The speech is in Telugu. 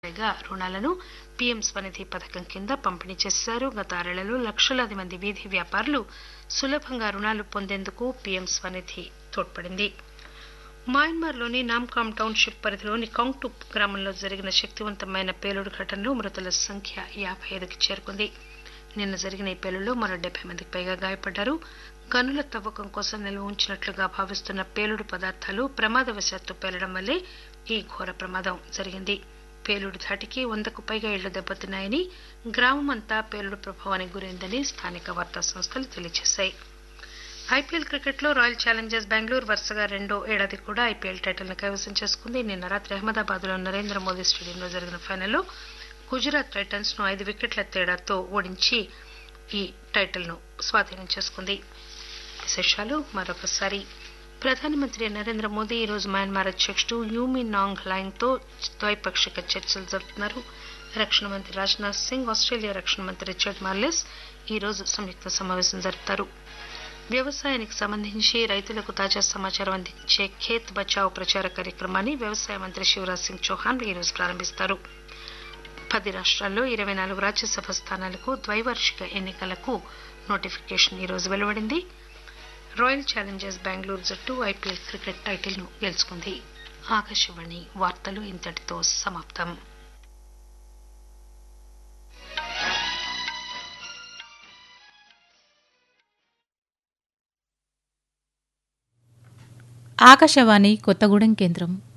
పైగా రుణాలను పీఎం స్వనిధి పథకం కింద పంపిణీ చేశారు. గత 6 లక్షలాది మంది వీధి వ్యాపారులు సులభంగా రుణాలు పొందేందుకు పీఎం స్వనిధి తోడ్పడింది. మయన్మార్లోని నామ్కామ్ టౌన్షిప్ పరిధిలోని కాంగ్టుప్ గ్రామంలో జరిగిన శక్తివంతమైన పేలుడు ఘటనలో మృతుల సంఖ్య 55కి చేరుకుంది. నిన్న జరిగిన ఈ పేలుడులో మరో 70 మందికి పైగా గాయపడ్డారు. గనుల తవ్వకం కోసం నిల్వ ఉంచినట్లుగా భావిస్తున్న పేలుడు పదార్థాలు ప్రమాదవశాత్తు పేలడం వల్లే ఈ ఘోర ప్రమాదం జరిగింది. పేలుడు ధాటికి 100కు పైగా ఇళ్లు దెబ్బతిన్నాయని, గ్రామమంతా పేలుడు ప్రభావానికి గురైందని స్థానిక వార్తా సంస్థలు తెలియజేశాయి. ఐపీఎల్ క్రికెట్లో రాయల్ ఛాలెంజర్స్ బెంగళూరు వరుసగా రెండో ఏడాది కూడా ఐపీఎల్ టైటిల్ను కైవసం చేసుకుంది. నిన్న రాత్రి అహ్మదాబాద్లోని నరేంద్ర మోదీ స్టేడియంలో జరిగిన ఫైనల్లో గుజరాత్ టైటన్స్ ను 5 వికెట్ల తేడాతో ఓడించి ఈ టైటిల్ను స్వాధీనం చేసుకుంది. విశేషాలు మరొకసారి. ప్రధానమంత్రి నరేంద్ర మోదీ ఈరోజు మయన్మార్ అధ్యకుడు యూ మిన్ ఆంగ్ హ్లైంగ్ తో ద్వైపాక్షిక చర్చలు జరుపుతున్నారు. రక్షణ మంత్రి రాజ్నాథ్ సింగ్, ఆస్ట్రేలియా రక్షణ మంత్రి రిచర్డ్ మార్లెస్ ఈరోజు సంయుక్త సమావేశం జరుపుతారు. వ్యవసాయానికి సంబంధించి రైతులకు తాజా సమాచారం అందించే ఖేత్ బచావ్ ప్రచార కార్యక్రమాన్ని వ్యవసాయ మంత్రి శివరాజ్ సింగ్ చౌహాన్ ఈరోజు ప్రారంభిస్తారు. 10 రాష్ట్రాల్లో 24 రాజ్యసభ స్థానాలకు ద్వైవార్షిక ఎన్నికలకు నోటిఫికేషన్ ఈరోజు వెలువడింది. రాయల్ ఛాలెంజర్స్ బెంగళూరు జట్టు ఐపీఎల్ క్రికెట్ టైటిల్ను గెలుచుకుంది. ఆకాశవాణి వార్తలు ఇంతటితో సమాప్తం. ఆకాశవాణి కొత్తగూడెం కేంద్రం.